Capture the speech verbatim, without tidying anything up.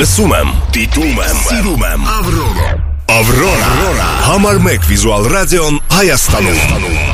Լսում եմ, դիտում եմ, սիրում եմ Ավրորա։ Ավրորա, համար մեկ վիզուալ ռադիոն Հայաստանում։